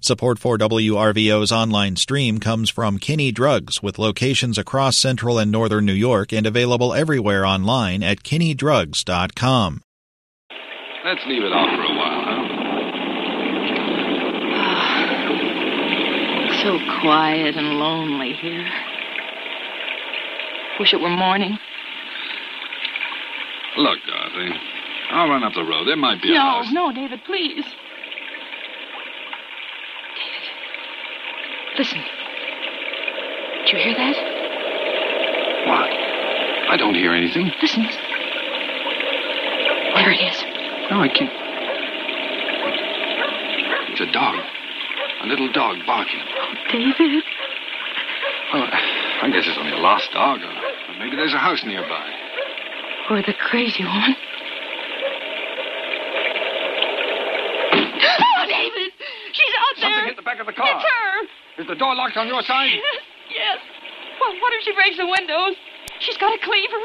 Support for WRVO's online stream comes from Kinney Drugs, with locations across central and northern New York and available everywhere online at kinneydrugs.com. Let's leave it off for a while, huh? So quiet and lonely here. Wish it were morning. Look, Dorothy, I'll run up the road. There might be a house. No, David, please. David, listen. Did you hear that? What? I don't hear anything. Listen. There it is. No, I can't. It's a dog. A little dog barking. Oh, David. Well, I guess it's only a lost dog. Or maybe there's a house nearby. Or the crazy one. Oh, David! She's out there! Something hit the back of the car. It's her! Is the door locked on your side? Yes. Well, what if she breaks the windows? She's got a cleaver.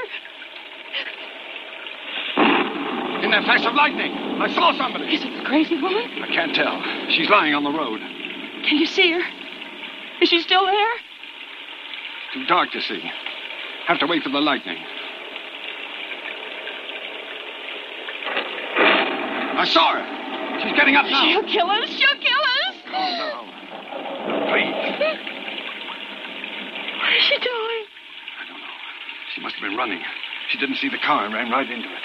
In that flash of lightning, I saw somebody. Is it the crazy woman? I can't tell. She's lying on the road. Can you see her? Is she still there? Too dark to see. Have to wait for the lightning. I saw her. She's getting up now. She'll kill us. She'll kill us. Calm down. Please. What is she doing? I don't know. She must have been running. She didn't see the car and ran right into it.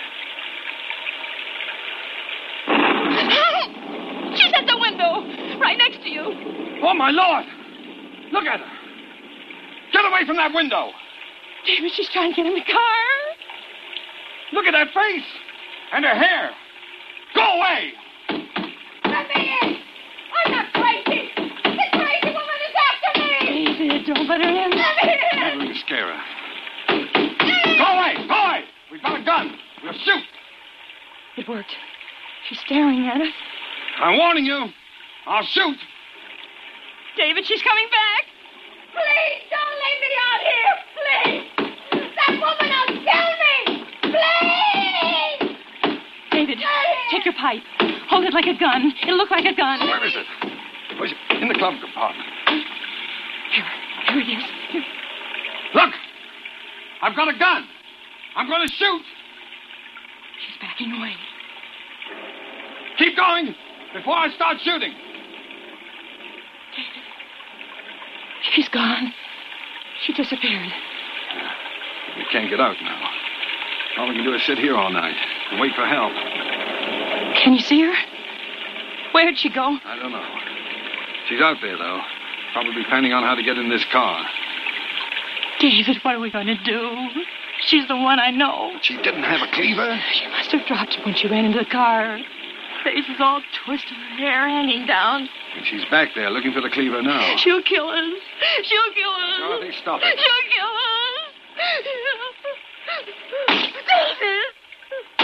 She's at the window, right next to you. Oh, my Lord! Look at her. Get away from that window. David, she's trying to get in the car. Look at that face. And her hair. Go away. Let me in. I'm not crazy. The crazy woman is after me. David, don't let her in. Let me in. Maybe we can scare her. Go away. Go away. We've got a gun. We'll shoot. It worked. She's staring at us. I'm warning you. I'll shoot. David, she's coming back. Please don't leave me out here. Please. That woman will kill me. Please. David, take your pipe. Hold it like a gun. It'll look like a gun. Where is it? Where's it? In the glove compartment. Here it is. Here. Look. I've got a gun. I'm going to shoot. She's backing away. Keep going before I start shooting. David. She's gone. She disappeared. We can't get out now. All we can do is sit here all night and wait for help. Can you see her? Where'd she go? I don't know. She's out there, though. Probably planning on how to get in this car. David, what are we going to do? She's the one I know. She didn't have a cleaver? She must have dropped it when she ran into the car. Face is all twisted, her hair hanging down. And she's back there looking for the cleaver now. She'll kill us. She'll kill us. Dorothy, stop it. She'll kill